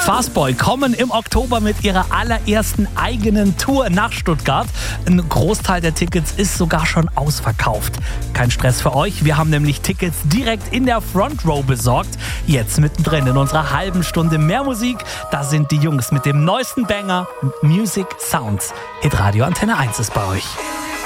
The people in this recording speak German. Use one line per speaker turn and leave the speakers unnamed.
Fastboy kommen im Oktober mit ihrer allerersten eigenen Tour nach Stuttgart. Ein Großteil der Tickets ist sogar schon ausverkauft. Kein Stress für euch, wir haben nämlich Tickets direkt in der Front Row besorgt. Jetzt mittendrin in unserer halben Stunde mehr Musik, da sind die Jungs mit dem neuesten Banger Music Sounds. Hitradio Antenne 1 ist bei euch.